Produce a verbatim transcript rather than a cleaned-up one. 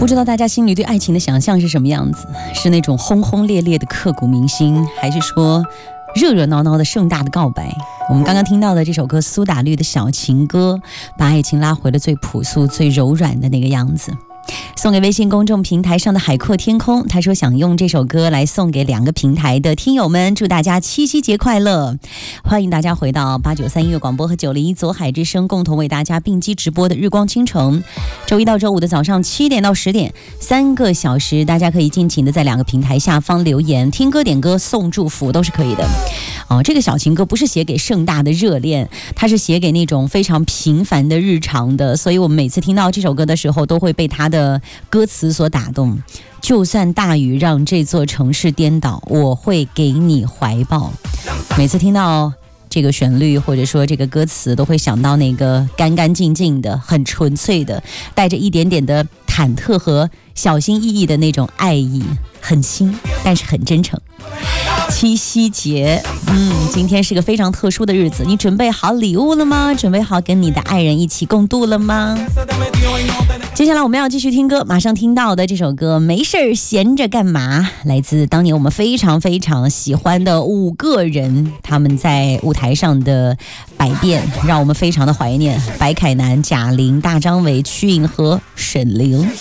不知道大家心里对爱情的想象是什么样子？是那种轰轰烈烈的刻骨铭心，还是说热热闹闹的盛大的告白？我们刚刚听到的这首歌苏打绿的小情歌，把爱情拉回了最朴素最柔软的那个样子。送给微信公众平台上的海阔天空，他说想用这首歌来送给两个平台的听友们，祝大家七夕节快乐。欢迎大家回到八九三音乐广播和九零一左海之声共同为大家并机直播的日光倾城，周一到周五的早上七点到十点，三个小时，大家可以尽情的在两个平台下方留言，听歌点歌送祝福都是可以的。哦，这个小情歌不是写给盛大的热恋，它是写给那种非常平凡的日常的，所以我们每次听到这首歌的时候都会被它的歌词所打动。就算大雨让这座城市颠倒，我会给你怀抱。每次听到这个旋律或者说这个歌词，都会想到那个干干净净的很纯粹的带着一点点的忐忑和小心翼翼的那种爱意，很轻但是很真诚。七夕节，嗯，今天是个非常特殊的日子，你准备好礼物了吗？准备好跟你的爱人一起共度了吗？接下来我们要继续听歌，马上听到的这首歌没事闲着干嘛，来自当年我们非常非常喜欢的五个人，他们在舞台上的百变让我们非常的怀念，白凯南、贾玲、大张伟、曲颖和沈凌。